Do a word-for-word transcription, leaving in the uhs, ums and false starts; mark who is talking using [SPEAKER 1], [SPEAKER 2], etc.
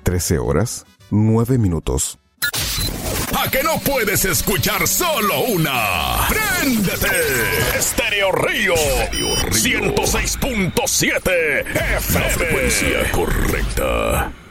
[SPEAKER 1] trece horas, nueve minutos.
[SPEAKER 2] ¿A que no puedes escuchar solo una? ¡Préndete! Estéreo Río, ciento seis punto siete F M. La frecuencia correcta.